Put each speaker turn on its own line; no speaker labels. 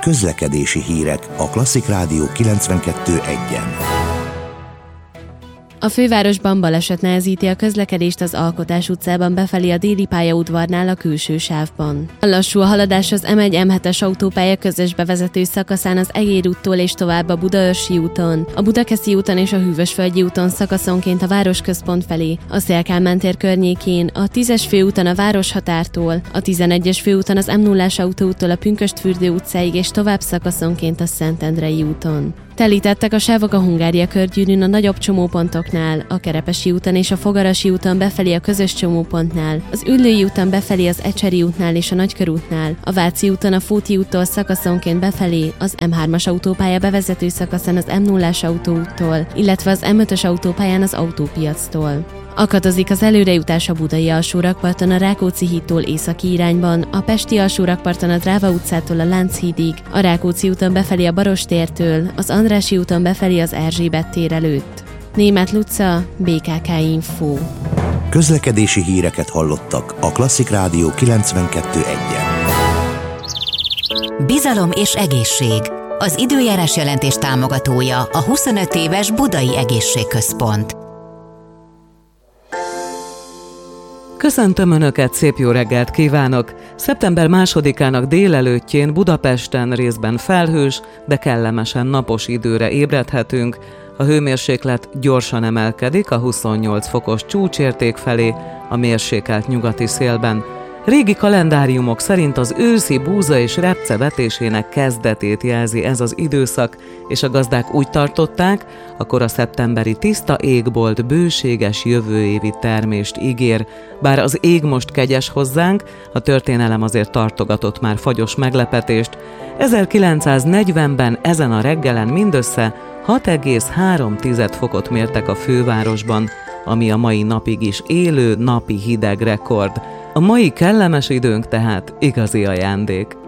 Közlekedési hírek a Klasszik Rádió 92.1-en.
A fővárosban baleset nehezíti a közlekedést az Alkotás utcában befelé a déli pályaudvarnál a külső sávban. Lassú a haladás az M1-M7-es autópálya közös bevezető szakaszán az Egér úttól és tovább a Budaörsi úton, a Budakeszi úton és a Hűvösvölgyi úton szakaszonként a városközpont felé, a Széll-Kálmán tér környékén, a 10-es főúton a Városhatártól, a 11-es főúton az M0-as autóúttól a Pünkösdfürdő utcáig és tovább szakaszonként a Szentendrei úton. Telítettek a sávok a Hungária körgyűrűn a nagyobb csomópontoknál, a Kerepesi úton és a Fogarasi úton befelé a közös csomópontnál, az Üllői úton befelé az Ecseri útnál és a Nagykörútnál, a Váci úton a Fóti úttól szakaszonként befelé, az M3-as autópálya bevezető szakaszán az M0-as autóúttól, illetve az M5-ös autópályán az Autópiactól. Akadozik az előrejutás a Budai alsórakparton a Rákóczi hídtól északi irányban, a Pesti alsórakparton a Dráva utcától a Lánchídig, a Rákóczi úton befelé a Barostértől, az Andrássy úton befelé az Erzsébet tér előtt. Németh Luca, BKK Info.
Közlekedési híreket hallottak a Klasszik Rádió 92.1-en.
Bizalom és egészség. Az időjárás jelentés támogatója a 25 éves Budai Egészségközpont.
Köszöntöm Önöket, szép jó reggelt kívánok! Szeptember 2-ának délelőttjén Budapesten részben felhős, de kellemesen napos időre ébredhetünk. A hőmérséklet gyorsan emelkedik a 28 fokos csúcsérték felé a mérsékelt nyugati szélben. Régi kalendáriumok szerint az őszi búza és repce vetésének kezdetét jelzi ez az időszak, és a gazdák úgy tartották, akkor a szeptemberi tiszta égbolt bőséges jövőévi termést ígér. Bár az ég most kegyes hozzánk, a történelem azért tartogatott már fagyos meglepetést. 1940-ben ezen a reggelen mindössze 6,3 fokot mértek a fővárosban, ami a mai napig is élő napi hideg rekord. A mai kellemes időnk tehát igazi ajándék.